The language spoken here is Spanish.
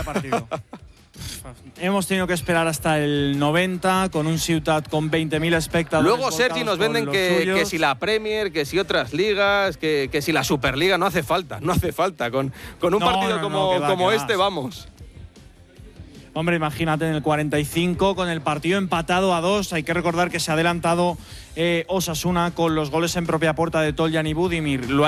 partido. Hemos tenido que esperar hasta el 90 con un Ciutat con 20.000 espectadores. Luego, Sergi, nos venden que si la Premier, que si otras ligas, que si la Superliga. No hace falta. Con un partido como este, vamos. Hombre, imagínate en el 45 con el partido empatado a 2. Hay que recordar que se ha adelantado Osasuna con los goles en propia puerta de Toljan y Budimir.